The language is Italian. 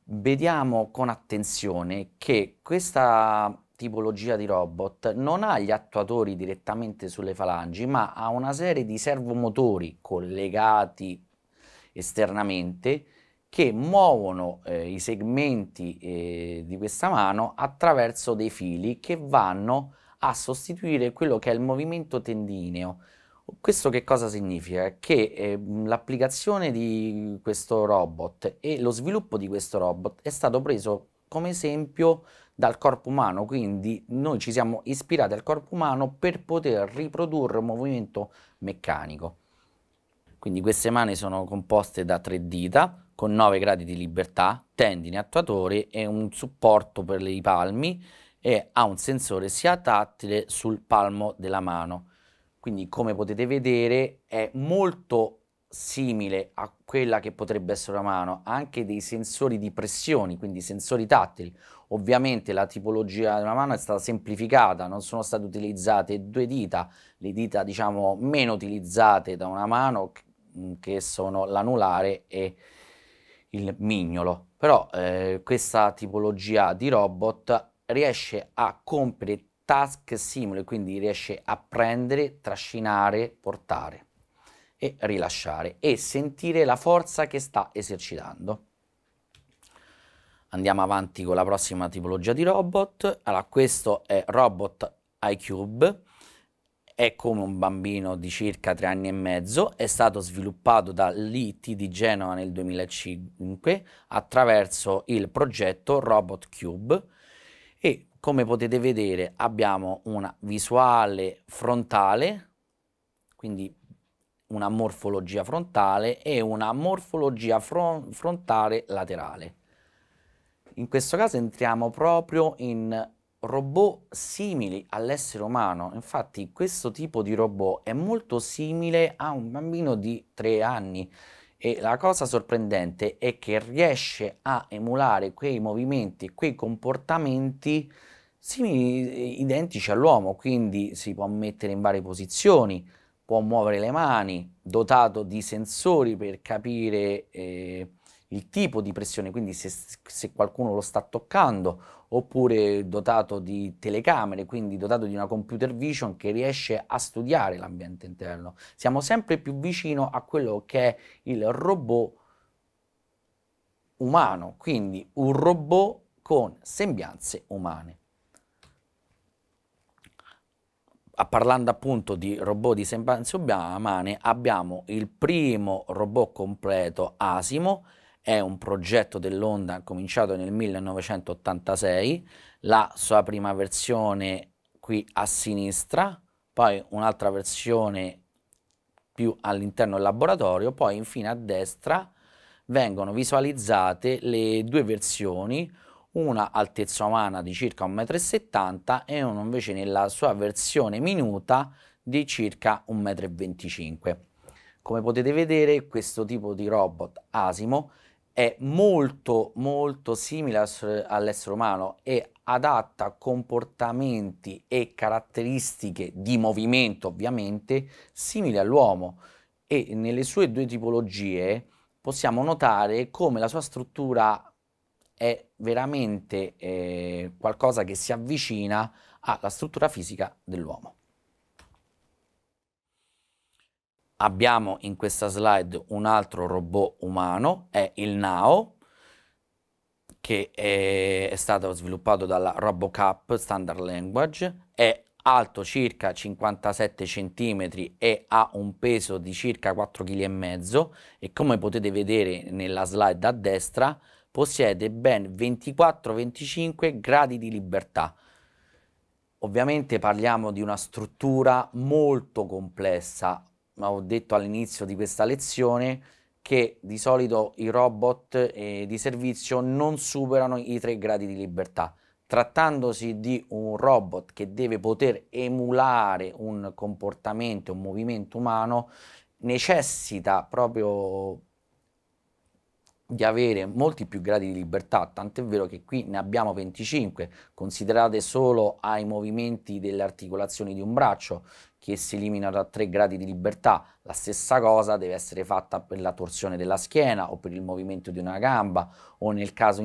Vediamo con attenzione che questa tipologia di robot non ha gli attuatori direttamente sulle falangi, ma ha una serie di servomotori collegati esternamente che muovono i segmenti di questa mano attraverso dei fili che vanno a sostituire quello che è il movimento tendineo. Questo che cosa significa? Che l'applicazione di questo robot e lo sviluppo di questo robot è stato preso come esempio dal corpo umano, quindi noi ci siamo ispirati al corpo umano per poter riprodurre un movimento meccanico. Quindi queste mani sono composte da 3 dita con 9 gradi di libertà, tendini, attuatori e un supporto per i palmi e ha un sensore sia tattile sul palmo della mano. Quindi come potete vedere è molto simile a quella che potrebbe essere una mano, ha anche dei sensori di pressioni, quindi sensori tattili. Ovviamente la tipologia di una mano è stata semplificata, non sono state utilizzate 2 dita, le dita diciamo meno utilizzate da una mano che sono l'anulare e il mignolo. Però questa tipologia di robot riesce a compiere task simili, quindi riesce a prendere, trascinare, portare e rilasciare e sentire la forza che sta esercitando. Andiamo avanti con la prossima tipologia di robot. Allora, questo è Robot iCube, è come un bambino di circa 3 anni e mezzo, è stato sviluppato dall'IT di Genova nel 2005 attraverso il progetto Robot Cube e come potete vedere abbiamo una visuale frontale, quindi una morfologia frontale e una morfologia frontale laterale. In questo caso entriamo proprio in robot simili all'essere umano. Infatti questo tipo di robot è molto simile a un bambino di 3 anni e la cosa sorprendente è che riesce a emulare quei movimenti, quei comportamenti simili, identici all'uomo, quindi si può mettere in varie posizioni, può muovere le mani, dotato di sensori per capire il tipo di pressione, quindi se qualcuno lo sta toccando, oppure dotato di telecamere, quindi dotato di una computer vision che riesce a studiare l'ambiente interno. Siamo sempre più vicino a quello che è il robot umano, quindi un robot con sembianze umane. Parlando appunto di robot di sembianze umane, abbiamo il primo robot completo Asimo, è un progetto dell'Honda cominciato nel 1986, la sua prima versione qui a sinistra, poi un'altra versione più all'interno del laboratorio, poi infine a destra vengono visualizzate le 2 versioni, una altezza umana di circa 1,70 m e una invece nella sua versione minuta di circa 1,25 m. Come potete vedere questo tipo di robot Asimo è molto simile all'essere umano e adatta comportamenti e caratteristiche di movimento ovviamente simili all'uomo e nelle sue 2 tipologie possiamo notare come la sua struttura è veramente qualcosa che si avvicina alla struttura fisica dell'uomo. Abbiamo in questa slide un altro robot umano, è il Nao, che è stato sviluppato dalla RoboCup Standard Language, è alto circa 57 cm e ha un peso di circa 4,5 kg e come potete vedere nella slide a destra possiede ben 24-25 gradi di libertà. Ovviamente parliamo di una struttura molto complessa, ma ho detto all'inizio di questa lezione che di solito i robot di servizio non superano i 3 gradi di libertà. Trattandosi di un robot che deve poter emulare un comportamento, un movimento umano, necessita proprio di avere molti più gradi di libertà, tant'è vero che qui ne abbiamo 25, considerate solo ai movimenti delle articolazioni di un braccio che si eliminano a 3 gradi di libertà, la stessa cosa deve essere fatta per la torsione della schiena o per il movimento di una gamba o nel caso